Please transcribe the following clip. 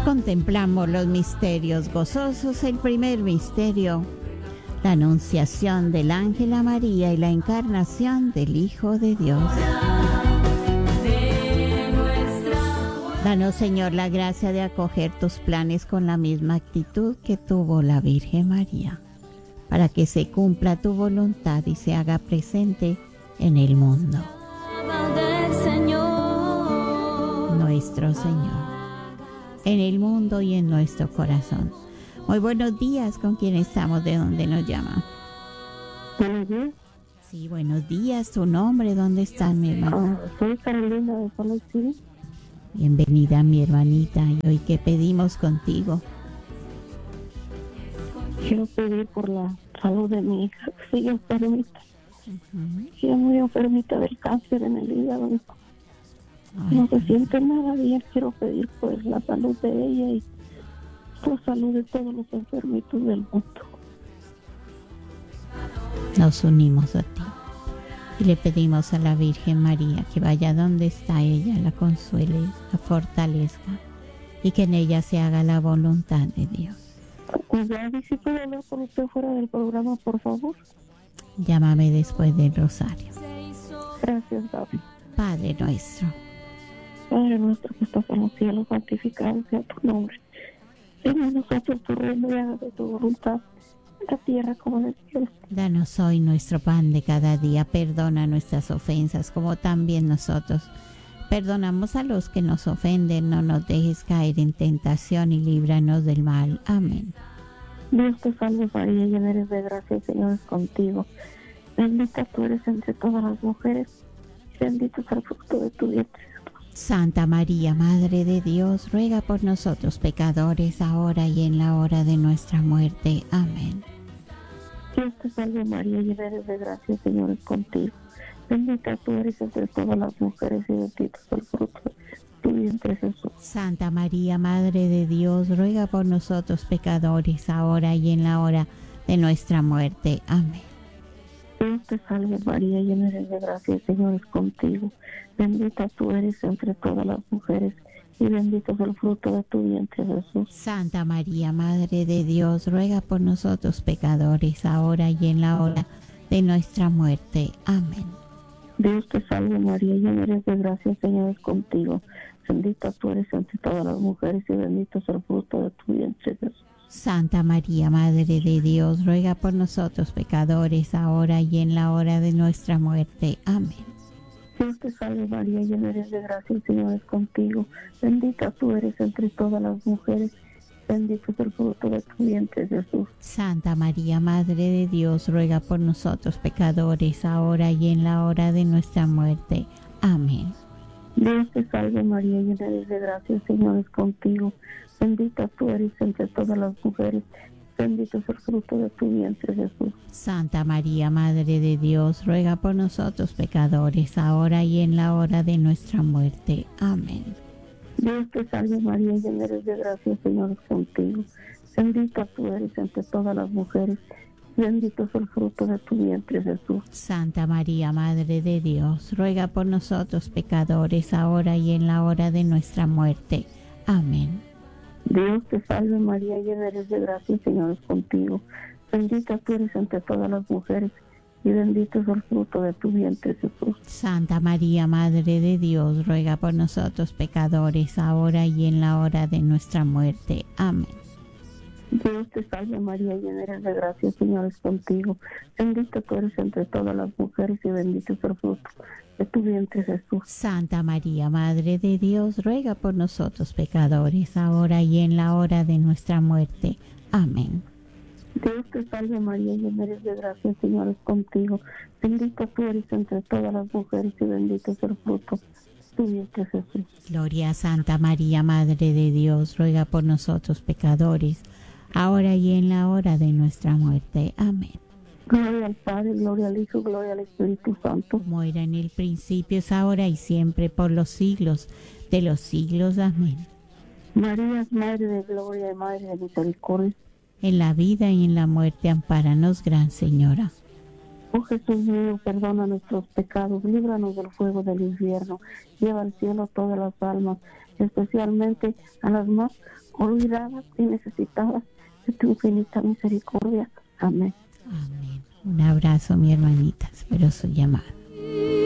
Contemplamos los misterios gozosos. El primer misterio, la anunciación del ángel a María y la encarnación del Hijo de Dios. Danos, Señor, la gracia de acoger tus planes con la misma actitud que tuvo la Virgen María, para que se cumpla tu voluntad y se haga presente en el mundo. Nuestro Señor, en el mundo y en nuestro corazón. Muy buenos días, ¿con quién estamos? ¿De dónde nos llama? Buenos días. Sí, buenos días. ¿Tu nombre? ¿Dónde estás, mi hermana? Soy Carolina de Salt Lake City. Bienvenida, mi hermanita. ¿Y hoy qué pedimos contigo? Quiero pedir por la salud de mi hija, que sigue enfermita. Sigue muy enfermita del cáncer en el hígado. No se siente nada bien. Quiero pedir por la salud de ella y por salud de todos los enfermitos del mundo. Nos unimos a ti y le pedimos a la Virgen María que vaya donde está ella, la consuele, la fortalezca y que en ella se haga la voluntad de Dios. Pues ya, si puedo hablar con usted fuera del programa, por favor. Llámame después del rosario. Gracias, David. Padre nuestro, Padre nuestro que estás en los cielos, santificado sea tu nombre. Venga a nosotros tu reino y hágase tu voluntad, en la tierra como en el cielo. danos hoy nuestro pan de cada día. Perdona nuestras ofensas como también nosotros perdonamos a los que nos ofenden. No nos dejes caer en tentación y líbranos del mal. Amén. Dios te salve María, llena eres de gracia, el Señor es contigo. Bendita tú eres entre todas las mujeres, bendito es el fruto de tu vientre. Santa María, Madre de Dios, ruega por nosotros pecadores, ahora y en la hora de nuestra muerte. Amén. Dios te salve María, llena eres de gracia, el Señor es contigo. Bendita tú eres entre todas las mujeres y bendito es el fruto de tu vientre, Jesús. Santa María, Madre de Dios, ruega por nosotros pecadores, ahora y en la hora de nuestra muerte. Amén. Dios te salve María, llena eres de gracia, el Señor es contigo. Bendita tú eres entre todas las mujeres y bendito es el fruto de tu vientre, Jesús. Santa María, Madre de Dios, ruega por nosotros pecadores, ahora y en la hora de nuestra muerte. Amén. Dios te salve María, llena eres de gracia, el Señor es contigo. Bendita tú eres entre todas las mujeres y bendito es el fruto de tu vientre, Jesús. Santa María, Madre de Dios, ruega por nosotros pecadores, ahora y en la hora de nuestra muerte. Amén. Dios te salve María, llena eres de gracia, el Señor es contigo. Bendita tú eres entre todas las mujeres, bendito es el fruto de tu vientre, Jesús. Santa María, Madre de Dios, ruega por nosotros pecadores, ahora y en la hora de nuestra muerte. Amén. Dios te salve María, llena eres de gracia, el Señor es contigo. Bendita tú eres entre todas las mujeres, bendito es el fruto de tu vientre, Jesús. Santa María, Madre de Dios, ruega por nosotros pecadores, ahora y en la hora de nuestra muerte. Amén. Dios te salve María, llena eres de gracia, el Señor es contigo. Bendita tú eres entre todas las mujeres, bendito es el fruto de tu vientre, Jesús. Santa María, Madre de Dios, ruega por nosotros pecadores, ahora y en la hora de nuestra muerte. Amén. Dios te salve María, llena eres de gracia, el Señor es contigo. Bendita tú eres entre todas las mujeres y bendito es el fruto de tu vientre, Jesús. Santa María, Madre de Dios, ruega por nosotros pecadores, ahora y en la hora de nuestra muerte. Amén. Dios te salve María, llena eres de gracia, el Señor es contigo. Bendita tú eres entre todas las mujeres y bendito es el fruto de tu vientre, Jesús. Santa María, Madre de Dios, ruega por nosotros pecadores, ahora y en la hora de nuestra muerte. Amén. Dios te salve María, llena eres de gracia, el Señor es contigo. Bendita tú eres entre todas las mujeres y bendito es el fruto de tu vientre, Jesús. Gloria a Santa María, Madre de Dios, ruega por nosotros pecadores, ahora y en la hora de nuestra muerte. Amén. Gloria al Padre, gloria al Hijo, gloria al Espíritu Santo. Como era en el principio, es ahora y siempre, por los siglos de los siglos. Amén. María es Madre de gloria y Madre de misericordia. En la vida y en la muerte, ampáranos, Gran Señora. Oh Jesús mío, perdona nuestros pecados, líbranos del fuego del infierno, lleva al cielo todas las almas, especialmente a las más olvidadas y necesitadas de tu infinita misericordia. Amén. Amén. Un abrazo, mi hermanita. Espero su llamada.